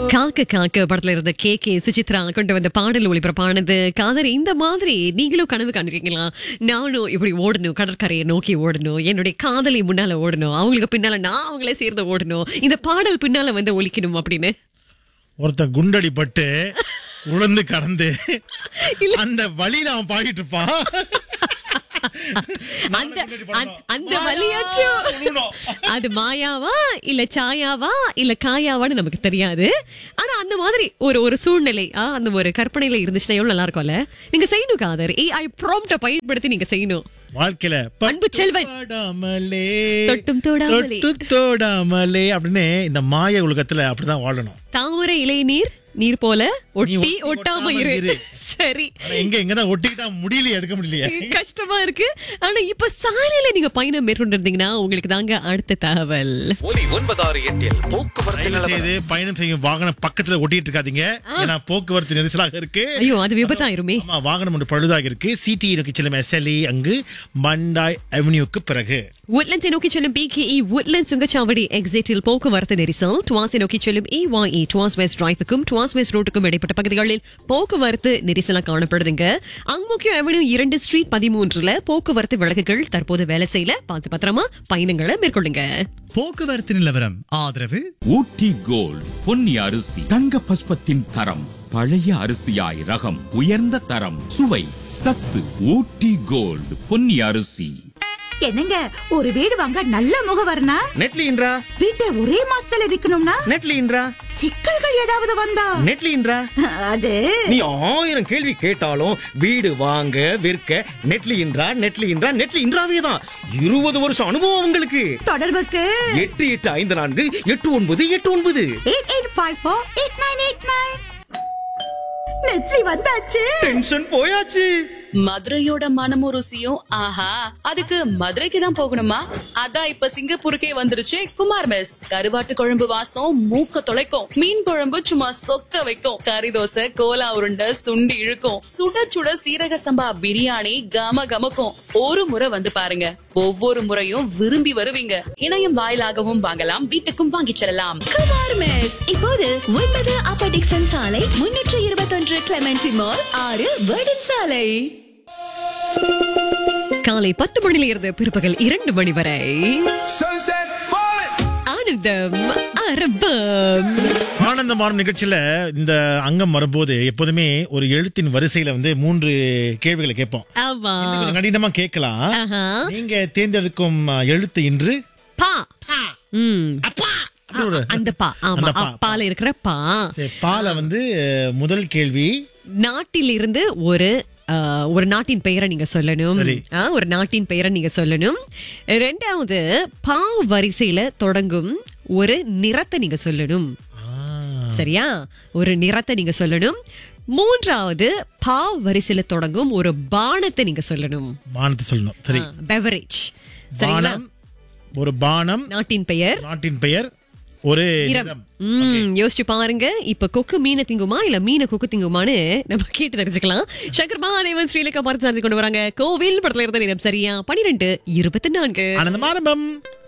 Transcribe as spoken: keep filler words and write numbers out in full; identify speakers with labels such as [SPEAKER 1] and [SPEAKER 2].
[SPEAKER 1] காக்க காக்க படத்துல இருந்த கே கே சுசித்ரா கொண்டு வந்த பாடல் ஒளிபரப்பானது. காதல் இந்த மாதிரி நீங்களும் கனவு காண்றீங்களா? நானும் இப்படி ஓடணும், கடற்கரையை நோக்கி ஓடணும், என்னுடைய காதலி முன்னால ஓடணும், அவங்களுக்கு பின்னால நான் அவங்களே சேர்ந்து ஓடணும், இந்த பாடல் பின்னால வந்து ஒலிக்கணும் அப்படின்னு
[SPEAKER 2] ஒருத்த குண்டடி பட்டு உழந்து கடந்து அந்த வழியில அவன் பாடிட்டு இருப்பான்.
[SPEAKER 1] அந்த அந்த வலியாச்சும் அது மாயாவா இல்ல சாயாவா இல்ல காயாவான்னு நமக்கு தெரியாது. ஆனா அந்த மாதிரி ஒரு ஒரு சூழ்நிலை அந்த ஒரு கற்பனையில இருந்துச்சுன்னா எவ்வளவு நல்லா இருக்கும்ல. நீங்க செய்யணும் காதர், ஏஐ ப்ராம்ப்ட பயன்படுத்தி நீங்க செய்யணும்.
[SPEAKER 2] வாழ்க்கையில
[SPEAKER 1] பண்பு செல்வன் தொட்டும் தோடாமலே
[SPEAKER 2] தோடாமலே அப்படின்னு இந்த மாய உலகத்துல அப்படிதான் வாழணும்.
[SPEAKER 1] தாமரை இலை நீர் நீர் போல ஒட்டி ஒட்டாம இரு. சரி,
[SPEAKER 2] எங்க எங்கதான் ஒட்டிக்கிட்டா முடியல, எடுக்க முடியலையே,
[SPEAKER 1] கஷ்டமா இருக்கு. ஆனா இப்ப சாலையில நீங்க பயணம் மேற்கொண்டிருந்தீங்கன்னா உங்களுக்கு தாங்க அடுத்த தகவல்.
[SPEAKER 2] போக்குவரத்து பயணம் செய்யும் வாகனம் பக்கத்துல ஒட்டிட்டு இருக்காதீங்க, ஏன்னா போக்குவரத்து நெரிசலாக இருக்கு.
[SPEAKER 1] ஐயோ, அது விபத்தாயிருமே.
[SPEAKER 2] ஆமா, வாகனம் ஒன்று பழுதாக இருக்கு. சிடி நோக்கி செல்லும் எஸ்எல்இ அங்கு மண்டாய் அவென்யூக்கு பிறகு
[SPEAKER 1] உட்லண்ட்ஸை நோக்கி செல்லும் பிகேஇ உட்லண்ட் சுங்கச்சாவடி எக்ஸிட்டில் போக்குவரத்து நெரிசல். டுவாஸை நோக்கி செல்லும் ஏஒய்இ டுவாஸ் வெஸ்ட் டிரைவுக்கும் டுவாஸ் வெஸ்ட் ரோட்டுக்கும் இடைப்பட்ட பகுதிகளில் போக்குவரத்து நெரிசலா காணப்படுதுங்க. அங்குமுக்கிய அவென்யூ இரண்டு ஸ்ட்ரீட் பதிமூன்றுல போக்குவரத்து விளக்குகள் தற்போது வேலை செய்யல. பார்த்து பத்திரமா பயணங்களை மேற்கொள்ளுங்க.
[SPEAKER 3] போக்குவரத்து நிலவரம் ஆதரவு
[SPEAKER 4] ஊட்டி கோல்ட் பொன்னி அரிசி, தங்க பஸ்பத்தின் தரம், பழைய அரிசியாய் ரகம், உயர்ந்த தரம், சுவை, சத்து. ஊட்டி கோல்ட் பொன்னி அரிசி.
[SPEAKER 5] என்னங்க, ஒரு வீடு வாங்க நல்ல முகவர்னா
[SPEAKER 6] நெட்லின்றா,
[SPEAKER 5] வீட்டை ஒரே மாசத்துல விக்கணும்னா
[SPEAKER 6] நெட்லின்றா,
[SPEAKER 5] சிக்கல்கள் ஏதாவது வந்தா
[SPEAKER 6] நெட்லின்றா.
[SPEAKER 5] அது
[SPEAKER 6] நீ ஆயிரம் கேள்வி கேட்டாலும் வீடு வாங்க விற்க நெட்லின்றா நெட்லின்றா நெட்லின்றாவே தான். இருபது வருஷம் அனுபவம் உங்களுக்கு.
[SPEAKER 5] தொடர்புக்கு
[SPEAKER 6] எட்டு எட்டு ஐந்து நான்கு எட்டு ஒன்பது எட்டு ஒன்பது
[SPEAKER 5] eight eight five four eight nine eight nine. நெட்லி வந்தாச்சு,
[SPEAKER 6] டென்ஷன் போயாச்சு.
[SPEAKER 7] மதுரையோட மனமும் ருசியும் ஆஹா, அதுக்கு மதுரைக்கு தான் போகணுமா? அதான் இப்ப சிங்கப்பூருக்கே வந்துருச்சு குமார் மெஸ். கருவாட்டு குழம்பு வாசம் மூக்க தொலைக்கும், மீன் குழம்பு சும்மா சொக்க வைக்கும், கறி தோசை கோலா உருண்டை சுண்டி இழுக்கும், சுட சுட சீரக சம்பா பிரியாணி கம கமக்கும். ஒரு முறை வந்து பாருங்க, ஒவ்வொரு முறையும் விரும்பி வருவீங்க. இணையம் வாயிலாகவும் வாங்கலாம், வீட்டுக்கும் வாங்கிச் செல்லலாம்.
[SPEAKER 8] குமார் மெஸ் இப்போது ஒன்பது அப்பர் டிக்சன் சாலை, முன்னூற்று இருபத்தொன்று கிளெமென்டி மால், ஆறு வேர்டன் சாலை.
[SPEAKER 1] காலை பத்து மணியில இருந்து பிற்பகல் இரண்டு மணி வரை ஆனந்தம் அரபம்.
[SPEAKER 2] ஆனந்தமான நிகழ்ச்சியில இந்த அங்கம் வரும்போது எப்போதுமே ஒரு எழுத்தின் வரிசையில வந்து மூன்று கேள்விகளை கேட்போம்.
[SPEAKER 1] ஆமா,
[SPEAKER 2] கடினமா கேட்கலாம். நீங்க தேர்ந்தெடுக்கும் எழுத்து இன்று
[SPEAKER 1] பா. ம், அந்த பா. ஆமா, பால இருக்கிற பா.
[SPEAKER 2] பால வந்து முதல் கேள்வி,
[SPEAKER 1] நாட்டிலிருந்து ஒரு ஒரு நாட்டின் பெயரை நீங்க சொல்லணும். ஒரு நாட்டின் பெயரை நீங்க சொல்லணும். ரெண்டாவது பா வரிசையில தொடங்கும் ஒரு நிறத்தை நீங்க சொல்லணும். சரியா? ஒரு நிறத்தை நீங்க சொல்லணும். மூன்றாவது பா வரிசையில தொடங்கும் ஒரு பானத்தை நீங்க சொல்லணும்.
[SPEAKER 2] பானத்தை சொல்லணும். சரி,
[SPEAKER 1] பெவரேஜ். சரிங்களா?
[SPEAKER 2] ஒரு பானம்,
[SPEAKER 1] நாட்டின் பெயர்,
[SPEAKER 2] நாட்டின் பெயர், ஒரு நிறம்.
[SPEAKER 1] யோசிச்சு பாருங்க. இப்ப கொக்கு மீனை திங்குமா இல்ல மீனை கொக்கு திங்குமான்னு நம்ம கேட்டு தெரிஞ்சுக்கலாம். சங்கர் மகாதேவன் ஸ்ரீலங்கா பார்த்து கொண்டு வராங்க. கோவில் படத்துல இருந்த நேரம் சரியா பனிரெண்டு இருபத்தி நான்கு.
[SPEAKER 2] ஆனந்தம் ஆரம்பம்.